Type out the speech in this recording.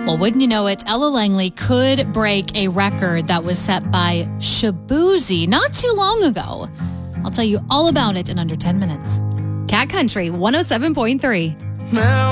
Well, wouldn't you know it, Ella Langley could break a record that was set by Shaboozey not too long ago. I'll tell you all about it in under 10 minutes. Cat Country 107.3.